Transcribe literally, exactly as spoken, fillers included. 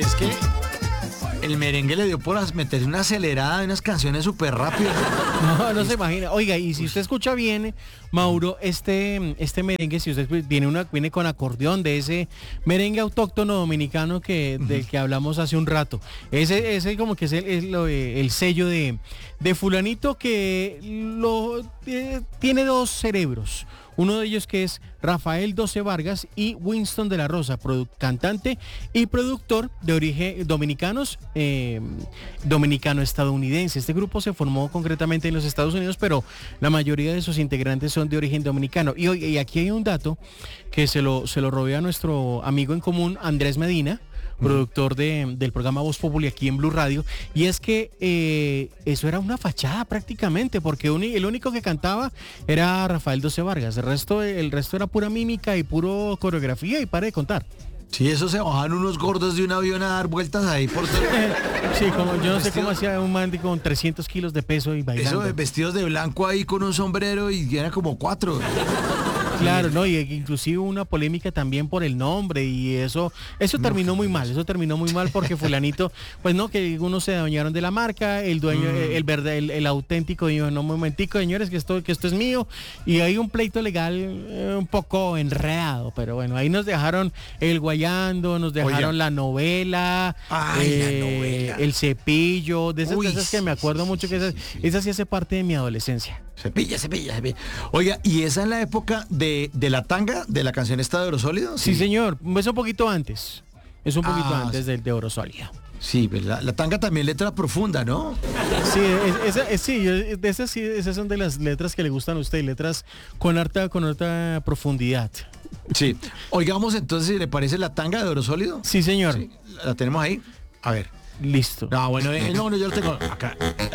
Es que el merengue le dio por as- meter una acelerada de unas canciones súper rápidas. No, no se imagina. Oiga, y si usted escucha bien, Mauro, este, este merengue, si usted viene, una, viene con acordeón de ese merengue autóctono dominicano que, del que hablamos hace un rato. Ese, ese como que es el, es lo, eh, el sello de, de fulanito que lo, eh, tiene dos cerebros. Uno de ellos que es Rafael Doce Vargas y Winston de la Rosa, produ- cantante y productor de origen dominicanos, eh, dominicano-estadounidense. Este grupo se formó concretamente en los Estados Unidos, pero la mayoría de sus integrantes son de origen dominicano. Y, hoy- y aquí hay un dato que se lo, se lo robé a nuestro amigo en común, Andrés Medina, productor de, del programa Voz Populi aquí en Blue Radio, y es que eh, eso era una fachada prácticamente, porque uni, el único que cantaba era Rafael Doce Vargas, el resto, el resto era pura mímica y puro coreografía y para de contar. Sí, eso se bajan unos gordos de un avión a dar vueltas ahí por todo. Sí, como yo no sé Vestido- cómo hacía un man de con trescientos kilos de peso y bailando. Eso de vestidos de blanco ahí con un sombrero y eran como cuatro. Claro, no, y inclusive una polémica también por el nombre y eso, eso terminó muy mal, eso terminó muy mal porque fulanito, pues no, que unos se adueñaron de la marca, el dueño, mm. el verde, el, el auténtico dijo, no, un momentico, señores, que esto, que esto es mío, y hay un pleito legal eh, un poco enredado, pero bueno, ahí nos dejaron el guayando, nos dejaron Oye. la novela, Ay, eh, la novela. el cepillo, de esas, Uy, de esas que me acuerdo sí, mucho sí, que esas, sí, sí. esas sí hace parte de mi adolescencia. Cepilla, cepilla, cepilla. Oiga, ¿y esa es la época de, de la tanga, de la canción esta de Oro Sólido? Sí, señor, es un poquito antes. Es un poquito Ah, antes sí. del de Oro Sólido. Sí, pues la, la tanga también letra profunda, ¿no? Sí, es- esa- es- sí, yo- de esas sí, esas son de las letras que le gustan a usted, letras con harta, con harta profundidad. Sí. Oigamos entonces si le parece la tanga de Oro Sólido. Sí, señor. Sí, la tenemos ahí. A ver. Listo. No, bueno, eh, no, no, yo lo tengo acá.